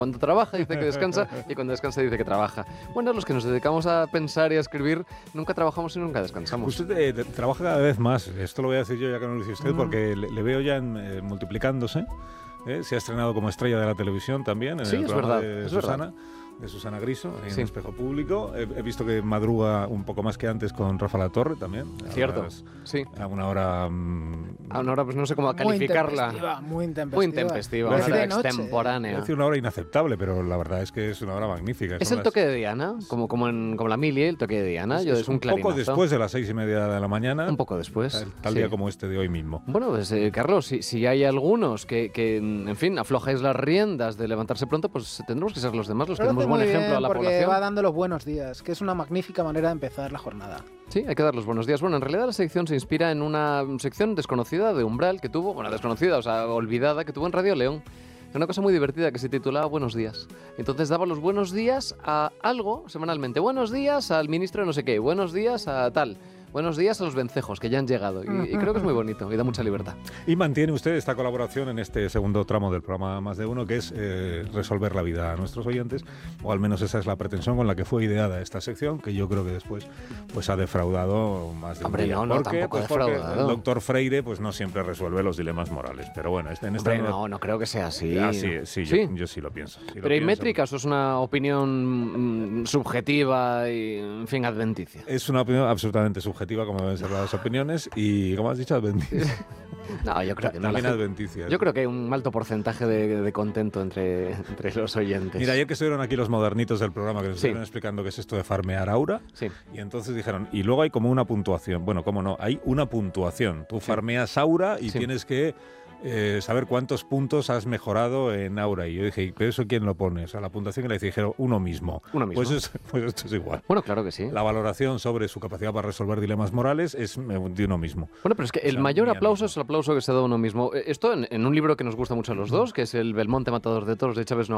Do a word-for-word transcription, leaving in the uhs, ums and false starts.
Cuando trabaja dice que descansa y cuando descansa dice que trabaja. Bueno, los que nos dedicamos a pensar y a escribir nunca trabajamos y nunca descansamos. Usted eh, trabaja cada vez más, esto lo voy a decir yo ya que no lo dice usted, mm. porque le, le veo ya en, eh, multiplicándose. ¿eh? Se ha estrenado como estrella de la televisión también en sí, el es programa verdad, de es Susana. verdad. de Susana Griso, en sí. Espejo Público. He, he visto que madruga un poco más que antes con Rafa La Torre también. Cierto, horas, sí. A una hora... Mmm, a una hora, pues no sé cómo muy calificarla. Intempestiva, muy intempestiva. Muy intempestiva, una hora extemporánea. Es decir, una hora inaceptable, pero la verdad es que es una hora magnífica. Es Son el las... toque de Diana, como, como, en, como la Mili, el toque de Diana. Es, Yo, es, es un, un clarinazo. poco después de las seis y media de la mañana. Un poco después. Tal, tal sí. día como este de hoy mismo. Bueno, pues eh, Carlos, si, si hay algunos que, que, en fin, aflojáis las riendas de levantarse pronto, pues tendremos que ser los demás los que demos buen ejemplo a la porque población. va dando los buenos días, que es una magnífica manera de empezar la jornada. Sí, hay que dar los buenos días. Bueno, en realidad la sección se inspira en una sección desconocida de Umbral que tuvo, bueno, desconocida, o sea, olvidada, que tuvo en Radio León. Una cosa muy divertida que se titulaba Buenos días. Entonces daba los buenos días a algo semanalmente. Buenos días al ministro de no sé qué, buenos días a tal. Buenos días a los vencejos que ya han llegado y, y creo que es muy bonito y da mucha libertad. Y mantiene usted esta colaboración en este segundo tramo del programa Más de Uno, que es eh, resolver la vida a nuestros oyentes, o al menos esa es la pretensión con la que fue ideada esta sección, que yo creo que después pues ha defraudado más de un Hombre, día. no, no, ¿Por qué? tampoco Pues ha porque defraudado. el doctor Freire pues no siempre resuelve los dilemas morales, pero bueno, este, en esta... Hombre, no, no creo que sea así. Ah, sí, sí, ¿Sí? Yo, yo sí lo pienso. Sí pero lo hay pienso. métricas o es una opinión mm, subjetiva y, en fin, adventicia. Es una opinión absolutamente subjetiva, como deben ser las opiniones, y como has dicho, adventicia. No, yo creo que no. También la adventicia. Yo creo que hay un alto porcentaje de, de contento entre, entre los oyentes. Mira, ayer que estuvieron aquí los modernitos del programa, que nos sí. estuvieron explicando qué es esto de farmear aura, sí. y entonces dijeron, y luego hay como una puntuación. Bueno, ¿cómo no? Hay una puntuación. Tú farmeas aura y sí. tienes que eh, saber cuántos puntos has mejorado en aura. Y yo dije, ¿pero eso quién lo pone? O sea, la puntuación que le dijeron, uno mismo. Uno mismo. Pues, es, pues esto es igual. Bueno, claro que sí. La valoración sobre su capacidad para resolver dilemas morales es de uno mismo. Bueno, pero es que el o sea, mayor aplauso mismo. es el aplauso que se da a uno mismo. Esto en, en un libro que nos gusta mucho a los dos, que es el Belmonte Matador de Toros de Chávez Novoa.